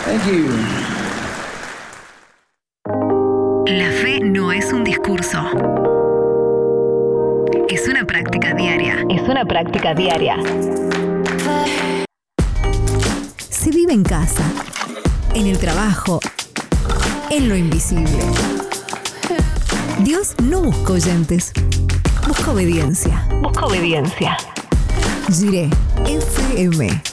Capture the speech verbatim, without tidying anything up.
Thank you. La fe no es un discurso. Es una práctica diaria. Es una práctica diaria. Se vive en casa, en el trabajo, en lo invisible. Dios no busca oyentes, busca obediencia. Busca obediencia. Jiré F M.